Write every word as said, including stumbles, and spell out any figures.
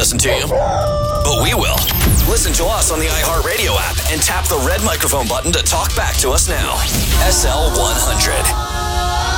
listen to you, but we will. Listen to us on the iHeartRadio app and tap the red microphone button to talk back to us now. S L one hundred.